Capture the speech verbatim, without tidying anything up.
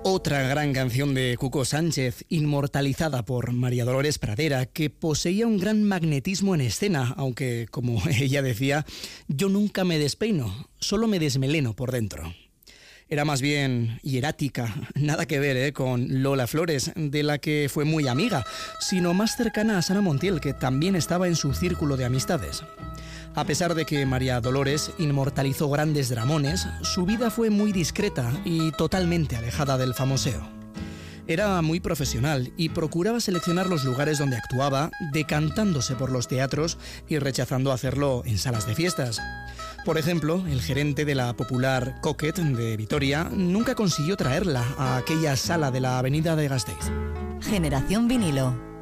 Otra gran canción de Cuco Sánchez, inmortalizada por María Dolores Pradera, que poseía un gran magnetismo en escena, aunque, como ella decía, yo nunca me despeino, solo me desmeleno por dentro. Era más bien hierática, nada que ver ¿eh? con Lola Flores, de la que fue muy amiga, sino más cercana a Sara Montiel, que también estaba en su círculo de amistades. A pesar de que María Dolores inmortalizó grandes dramones, su vida fue muy discreta y totalmente alejada del famoseo. Era muy profesional y procuraba seleccionar los lugares donde actuaba, decantándose por los teatros y rechazando hacerlo en salas de fiestas. Por ejemplo, el gerente de la popular Coquet de Vitoria nunca consiguió traerla a aquella sala de la avenida de Gasteiz. Generación Vinilo.